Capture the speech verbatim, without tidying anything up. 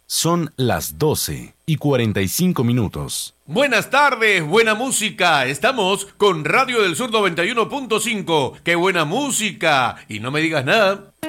Son las doce y cuarenta y cinco minutos. Buenas tardes, buena música. Estamos con Radio del Sur noventa y uno punto cinco. ¡Qué buena música! Y no me digas nada.